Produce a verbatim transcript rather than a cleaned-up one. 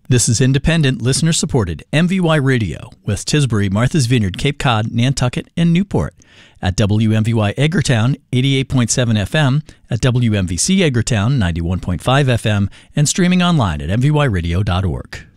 This is independent, listener-supported M V Y Radio with Tisbury, Martha's Vineyard, Cape Cod, Nantucket, and Newport. At W M V Y Edgartown, eighty-eight point seven F M, at W M V C Edgartown, ninety-one point five F M, and streaming online at m v y radio dot org.